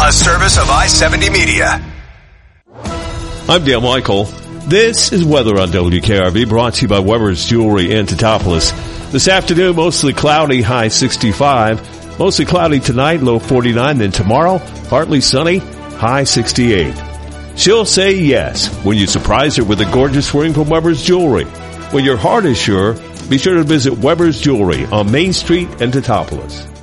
A service of I-70 Media. I'm Dale Michael. This is weather on WKRV, brought to you by Weber's Jewelry in Teutopolis. This afternoon, mostly cloudy, high 65. Mostly cloudy tonight, low 49. Then tomorrow, partly sunny, high 68. She'll say yes when you surprise her with a gorgeous ring from Weber's Jewelry. When your heart is sure, be sure to visit Weber's Jewelry on Main Street in Teutopolis.